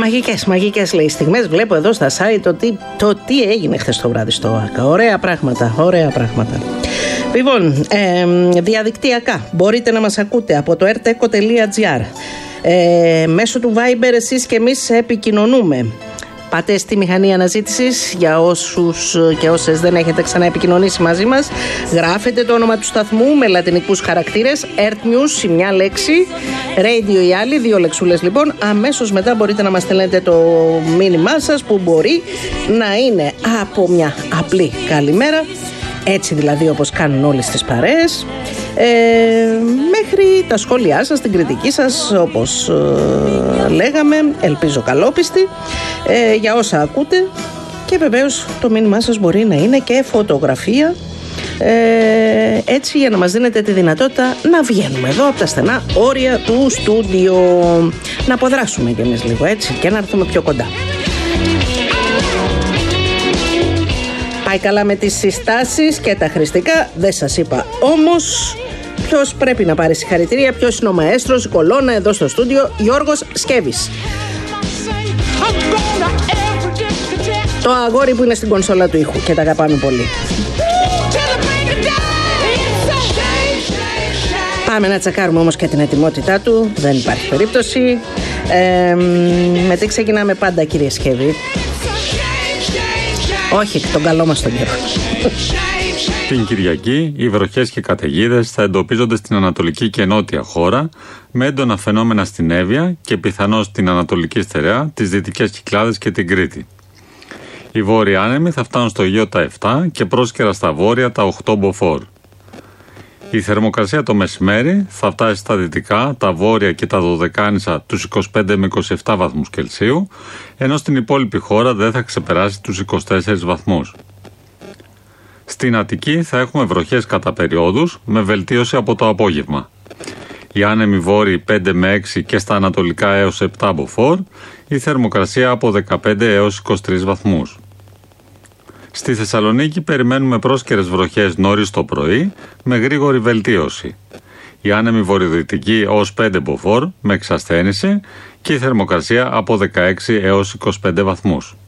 Μαγικές λέει στιγμές. Βλέπω εδώ στα site το τι έγινε χθες το βράδυ στο ΆΚΑ. Ωραία πράγματα. Λοιπόν, διαδικτυακά μπορείτε να μας ακούτε από το rteco.gr. Μέσω του Viber εσείς και εμείς επικοινωνούμε. Πάτε στη μηχανή αναζήτησης για όσους και όσες δεν έχετε ξαναεπικοινωνήσει μαζί μας. Γράφετε το όνομα του σταθμού με λατινικούς χαρακτήρες, Earth News, η μια λέξη, Radio η άλλη, 2 λεξούλες λοιπόν. Αμέσως μετά μπορείτε να μας στέλνετε το μήνυμά σας που μπορεί να είναι από μια απλή καλημέρα, έτσι δηλαδή όπως κάνουν όλες τις παρέες, μέχρι τα σχόλιά σας, την κριτική σας, όπως λέγαμε, ελπίζω καλόπιστη, για όσα ακούτε, και βεβαίως το μήνυμά σας μπορεί να είναι και φωτογραφία, έτσι για να μας δίνετε τη δυνατότητα να βγαίνουμε εδώ από τα στενά όρια του στούντιο, να αποδράσουμε κι εμείς λίγο έτσι και να έρθουμε πιο κοντά. Πάει καλά με τις συστάσεις και τα χρηστικά, δεν σας είπα όμως ποιος πρέπει να πάρει συγχαρητήρια, ποιος είναι ο μαέστρος, η κολόνα εδώ στο στούντιο, Γιώργος Σκέβης. Το αγόρι που είναι στην κονσόλα του ήχου και τα αγαπάμε πολύ. Πάμε να τσακάρουμε όμως και την ετοιμότητά του, δεν υπάρχει περίπτωση. Με τι ξεκινάμε πάντα, κύριε Σκέβη? Όχι, τον καλό μας τον καιρό. Την Κυριακή, οι βροχές και καταιγίδες θα εντοπίζονται στην ανατολική και νότια χώρα, με έντονα φαινόμενα στην Εύβοια και πιθανώς στην Ανατολική Στερεά, τις Δυτικές Κυκλάδες και την Κρήτη. Οι βόρειοι άνεμοι θα φτάνουν στο Αιγαίο τα 7 και πρόσκαιρα στα βόρεια τα 8 μποφόρ. Η θερμοκρασία το μεσημέρι θα φτάσει στα δυτικά, τα βόρεια και τα δωδεκάνησα τους 25 με 27 βαθμούς Κελσίου, ενώ στην υπόλοιπη χώρα δεν θα ξεπεράσει τους 24 βαθμούς. Στην Αττική θα έχουμε βροχές κατά περιόδους, με βελτίωση από το απόγευμα. Οι άνεμοι βόρειοι 5 με 6 και στα ανατολικά έως 7 μποφόρ, η θερμοκρασία από 15 έως 23 βαθμούς. Στη Θεσσαλονίκη περιμένουμε πρόσκαιρες βροχές νωρίς το πρωί, με γρήγορη βελτίωση. Οι άνεμοι βορειοδυτικοί ως 5 μποφόρ, με εξασθένηση, και η θερμοκρασία από 16 έως 25 βαθμούς.